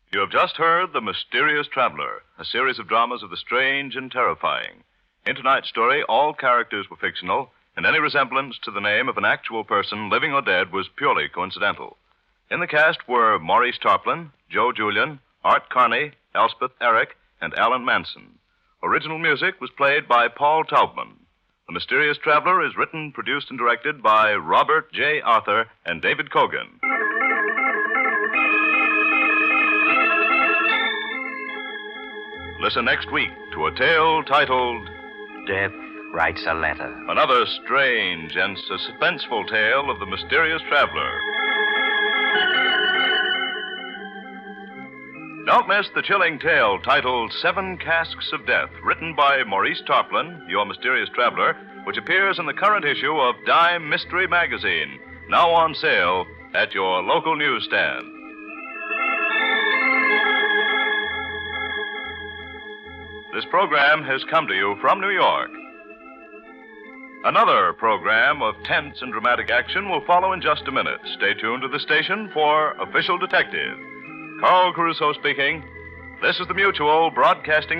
You have just heard The Mysterious Traveler, a series of dramas of the strange and terrifying. In tonight's story, all characters were fictional, and any resemblance to the name of an actual person, living or dead, was purely coincidental. In the cast were Maurice Tarplin, Joe Julian, Art Carney, Elspeth Eric, and Alan Manson. Original music was played by Paul Taubman. The Mysterious Traveler is written, produced, and directed by Robert J. Arthur and David Kogan. Listen next week to a tale titled Death Writes a Letter. Another strange and suspenseful tale of the mysterious traveler. Don't miss the chilling tale titled 7 Casks of Death, written by Maurice Tarplin, your mysterious traveler, which appears in the current issue of Dime Mystery Magazine, now on sale at your local newsstand. This program has come to you from New York. Another program of tense and dramatic action will follow in just a minute. Stay tuned to the station for Official Detective. Carl Caruso speaking. This is the Mutual Broadcasting